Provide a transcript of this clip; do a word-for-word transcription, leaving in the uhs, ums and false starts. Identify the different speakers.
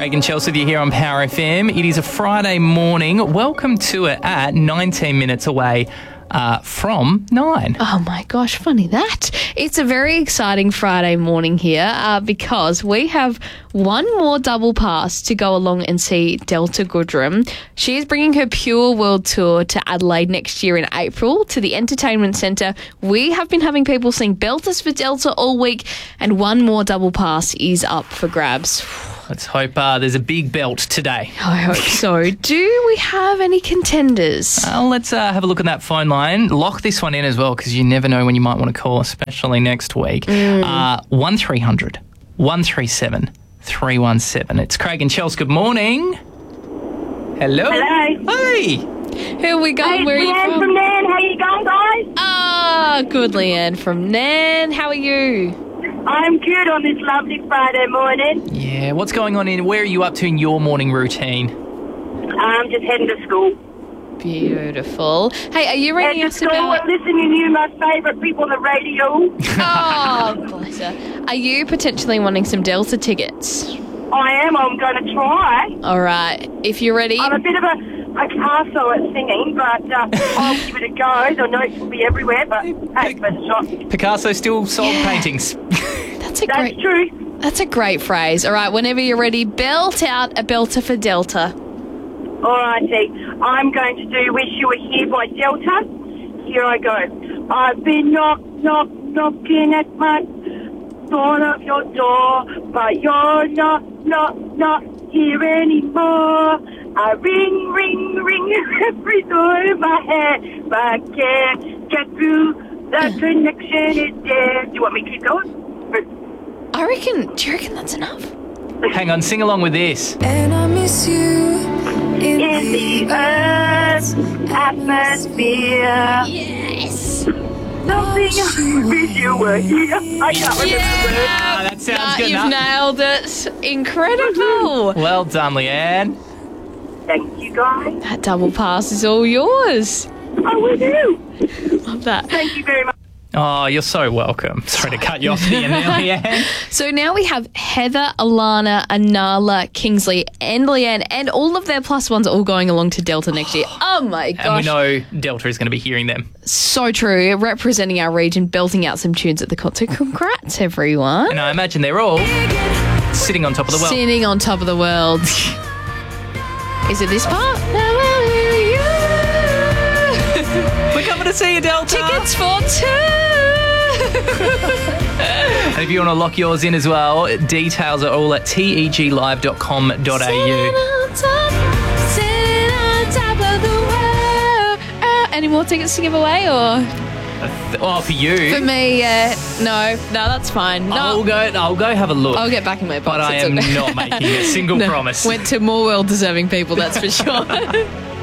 Speaker 1: Craig and Chelsea with you here on Power F M. It is a Friday morning. Welcome to it at nineteen minutes away uh, from nine.
Speaker 2: Oh my gosh, funny that. It's a very exciting Friday morning here uh, because we have one more double pass to go along and see Delta Goodrem. She is bringing her Pure World Tour to Adelaide next year in April to the Entertainment Centre. We have been having people sing belters for Delta all week, and one more double pass is up for grabs.
Speaker 1: Let's hope uh, there's a big belt today.
Speaker 2: I hope so. Do we have any contenders?
Speaker 1: Uh, let's uh, have a look at that phone line. Lock this one in as well, because you never know when you might want to call, especially next week.
Speaker 2: Mm.
Speaker 1: Uh, one three hundred, one three seven, three one seven. It's Craig and Chelsea. Good morning. Hello.
Speaker 3: Hello.
Speaker 1: Hey.
Speaker 2: Who are we going?
Speaker 3: Hey,
Speaker 2: Where are you
Speaker 3: Leanne
Speaker 2: from?
Speaker 3: from Nan. How you going, guys?
Speaker 2: Ah, good, Leanne from Nan. How are you?
Speaker 3: I'm good on this lovely Friday morning.
Speaker 1: Yeah, what's going on in, where are you up to in your morning routine?
Speaker 3: I'm just heading to school.
Speaker 2: Beautiful. Hey, are you ringing
Speaker 3: Heading to
Speaker 2: us
Speaker 3: school
Speaker 2: about...
Speaker 3: and listening to you, my favourite people on the radio.
Speaker 2: Oh, bless her. Are you potentially wanting some Delta tickets?
Speaker 3: I am. I'm going to try.
Speaker 2: All right. If you're ready...
Speaker 3: I'm a bit of a, a Picasso at singing, but uh, I'll give it a go. The notes will be everywhere, but hey, give it a shot.
Speaker 1: Picasso still sold
Speaker 2: Yeah.
Speaker 1: paintings.
Speaker 2: That's a
Speaker 3: That's
Speaker 2: great...
Speaker 3: true.
Speaker 2: That's a great phrase. All right, whenever you're ready, belt out a belter for Delta.
Speaker 3: All righty. I'm going to do Wish You Were Here by Delta. Here I go. I've been knock, knock, knocking at my door of your door, but you're not, not, not here anymore. I ring, ring, ring every door in my head, but I can't get through. The connection is there. Do you want me to keep going?
Speaker 2: I reckon... Do you reckon that's enough?
Speaker 1: Hang on, sing along with this.
Speaker 4: And I miss you in,
Speaker 3: In the earth's atmosphere.
Speaker 2: Yes.
Speaker 3: Something I wish you were here. I can't remember the words.
Speaker 1: Ah, that sounds
Speaker 2: Nah,
Speaker 1: good
Speaker 2: you've
Speaker 1: enough.
Speaker 2: nailed it. Incredible.
Speaker 1: Well done, Leanne.
Speaker 3: Thank you, guys.
Speaker 2: That double pass is all yours.
Speaker 3: I will do.
Speaker 2: Love that.
Speaker 3: Thank you very much.
Speaker 1: Oh, you're so welcome. Sorry to cut you off at the end there, Leanne.
Speaker 2: So now we have Heather, Alana, Anala, Kingsley, and Leanne, and all of their plus ones all going along to Delta next year. Oh my gosh.
Speaker 1: And we know Delta is going to be hearing them.
Speaker 2: So true. Representing our region, belting out some tunes at the concert. Congrats, everyone.
Speaker 1: And I imagine they're all sitting on top of the world.
Speaker 2: Sitting on top of the world. Is it this part?
Speaker 1: We're coming to see you, Delta.
Speaker 2: Tickets for two.
Speaker 1: And if you want to lock yours in as well, details are all at teglive dot com dot a u.
Speaker 2: Sitting on top, sitting on top of the world. Uh, any more tickets to give away, or
Speaker 1: Oh, for you.
Speaker 2: for me? Uh, no, no, that's fine. No,
Speaker 1: I'll go. I'll go have a look.
Speaker 2: I'll get back in my box.
Speaker 1: but I
Speaker 2: It's
Speaker 1: am
Speaker 2: okay.
Speaker 1: not making a single
Speaker 2: No,
Speaker 1: promise.
Speaker 2: Went to more well-deserving people, that's for sure.